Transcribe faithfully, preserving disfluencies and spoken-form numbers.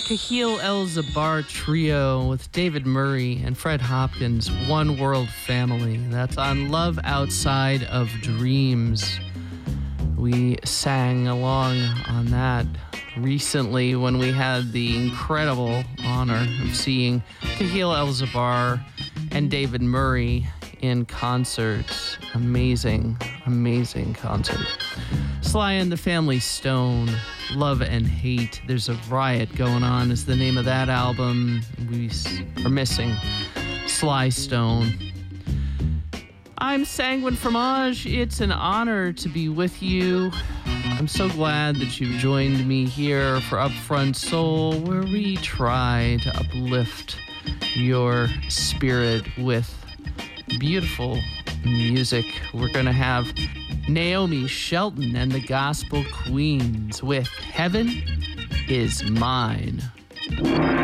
Kahil El-Zabar Trio with David Murray and Fred Hopkins, One World Family. That's on Love Outside of Dreams. We sang along on that recently when we had the incredible honor of seeing Kahil El-Zabar and David Murray in concert. Amazing, amazing concert. Sly and the Family Stone, Love and Hate. There's a Riot Going On is the name of that album. We are missing Sly Stone. I'm Sanguine Fromage. It's an honor to be with you. I'm so glad that you've joined me here for Upfront Soul, where we try to uplift your spirit with beautiful music. We're going to have Naomi Shelton and the Gospel Queens with Heaven Is Mine.